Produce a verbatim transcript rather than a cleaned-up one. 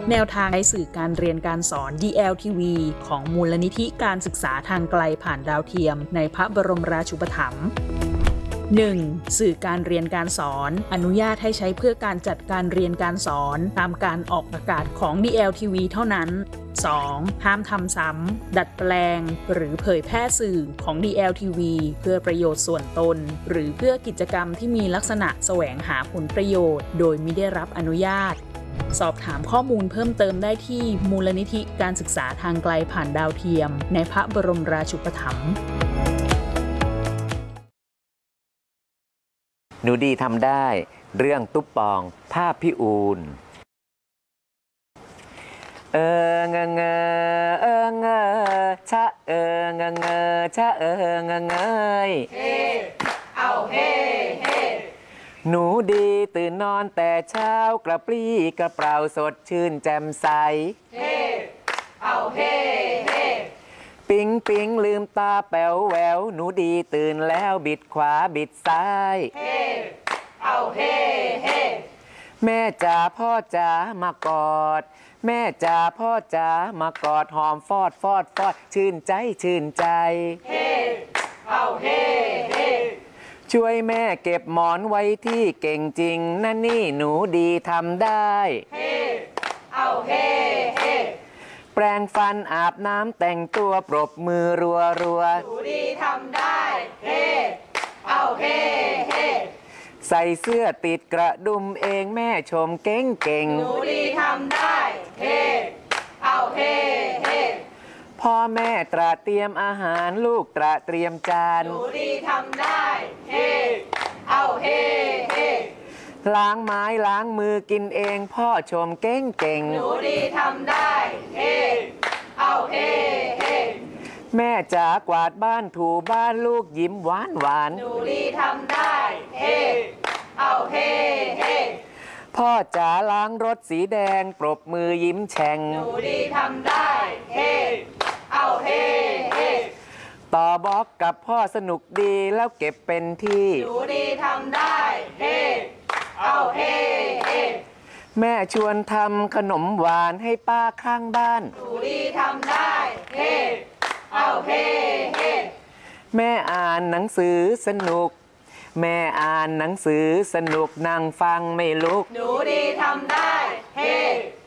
แนวทางในสื่อการเรียนการสอน ดี แอล ที วี ของมูลนิธิการศึกษาทางไกลผ่านดาวเทียมในพระบรมราชูปถัมภ์ หนึ่ง. สื่อการเรียนการสอนอนุญาตให้ใช้เพื่อการจัดการเรียนการสอนตามการออกอากาศของ ดี แอล ที วี เท่านั้น สอง. ห้ามทำซ้ำดัดแปลงหรือเผยแพร่สื่อของ ดี แอล ที วี เพื่อประโยชน์ส่วนตนหรือเพื่อกิจกรรมที่มีลักษณะแสวงหาผลประโยชน์โดยมิได้รับอนุญาตสอบถามข้อมูลเพิ่มเติมได้ที่มูลนิธิการศึกษาทางไกลผ่านดาวเทียมในพระบรมราชูปถัมภ์หนูดีทำได้เรื่องตุ๊บปองภาพพี่อูนเออเงเงเออเงชะเออเงเงชะเออเงเงยเฮเอาเฮเฮหนูดีตื่นนอนแต่เช้ากระปรี้กระเปร่าสดชื่นแจ่มใสเฮเอาเฮเฮปิ๊งปิ๊งลืมตาแป๋วแหววหนูดีตื่นแล้วบิดขวาบิดซ้ายเฮเอาเฮเฮแม่จ๋าพ่อจ๋ามากอดแม่จ๋าพ่อจ๋ามากอดหอมฟอดฟอดฟอดชื่นใจชื่นใจเฮเอาเฮเฮช่วยแม่เก็บหมอนไว้ที่เก่งจริงนั่นนี่หนูดีทำได้เฮเอาเฮเฮแปรงฟันอาบน้ำแต่งตัวปรบมือรัวรัวหนูดีทำได้เฮเอาเฮเฮใส่เสื้อติดกระดุมเองแม่ชมเก่งเก่งหนูดีทำได้เฮเอาเฮเฮพ่อแม่ตระเตรียมอาหารลูกตระเตรียมจานหนูดีทำได้เฮเอาเฮเฮล้างไม้ล้างมือกินเองพ่อชมเก่งเก่งหนูดีทำได้เฮเอาเฮเฮแม่จ๋ากวาดบ้านถูบ้านลูกยิ้มหวานหวานหนูดีทำได้เฮเอาเฮเฮพ่อจ๋าล้างรถสีแดงปรบมือยิ้มแฉ่งหนูดีทำได้เฮเอาเฮเฮต่อบล็อกกับพ่อสนุกดีแล้วเก็บเป็นที่หนูดีทำได้เฮเอาเฮเฮแม่ชวนทำขนมหวานให้ป้าข้างบ้านหนูดีทำได้เฮเอาเฮเฮแม่อ่านหนังสือสนุกแม่อ่านหนังสือสนุกนั่งฟังไม่ลุกหนูดีทำได้เฮ